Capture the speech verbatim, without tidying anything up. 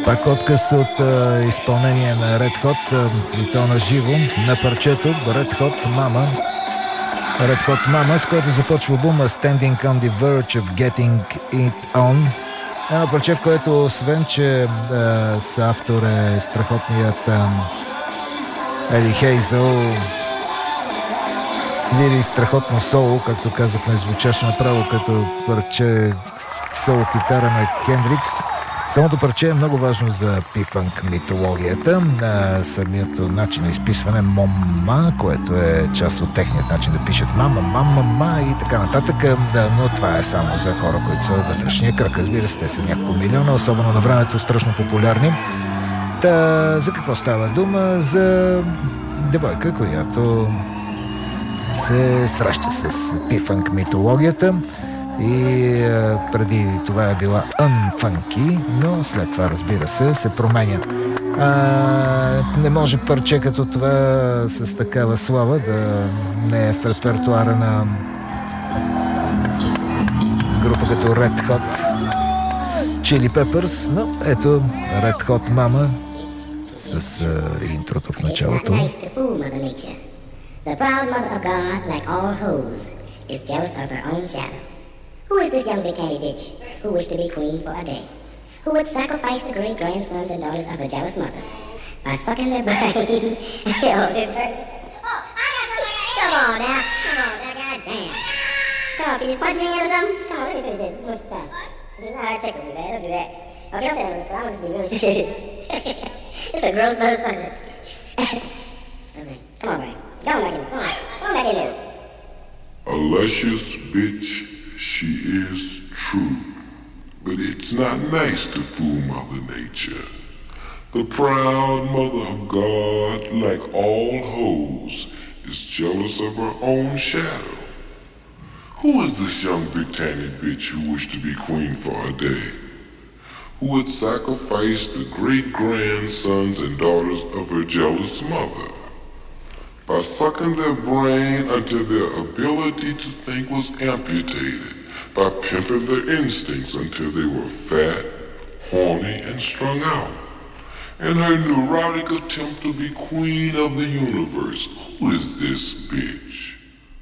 Пак отказ от а, изпълнение на Red Hot а, и то на живо на парчето Red Hot Mama. Red Hot Mama, с което започва албума Standing on the Verge of Getting It On. Едно парче, в което освен, че а, с автор е страхотният а, Еди Хейзъл, свири страхотно соло, както казахме, звучащо направо като парче соло китара на Хендрикс. Самото парче е много важно за P-Funk митологията. А, самият начин на изписване Момма, което е част от техният начин да пишат мама, мама, мама и така нататък. Да, но това е само за хора, които са вътрешния кръг. Разбира се, те са няколко милиона, особено на времето страшно популярни. Та, за какво става дума? За девойка, която се среща с P-Funk митологията. И а, преди това е била unfunky, но след това, разбира се, се променя. А, не може парче като това с такава слава да не е в репертуара на група като Red Hot Chili Peppers, но ето Red Hot Mama с а, интрото в началото. The proud mother of God, like all hoes, is jealous of her own shadow. Who is this young big catty bitch who wished to be queen for a day? Who would sacrifice the great grandsons and daughters of her jealous mother by sucking their brain? Oh, I got something. Come on now, come on now, goddamn. Come on, can you punch me in or something? Come on, let me finish this. What's the time? You know how that tickle me, man. Don't do that. Okay, don't say that, because I'm just be really serious. It's a gross motherfucker. Okay, come on, man. Go on back in there. Come on, go on back in there. A luscious bitch. She is true, but it's not nice to fool Mother Nature. The proud mother of God, like all hoes, is jealous of her own shadow. Who is this young big tanny bitch who wished to be queen for a day? Who would sacrifice the great grandsons and daughters of her jealous mother by sucking their brain until their ability to think was amputated, by pimping their instincts until they were fat, horny, and strung out, in her neurotic attempt to be queen of the universe. Who is this bitch?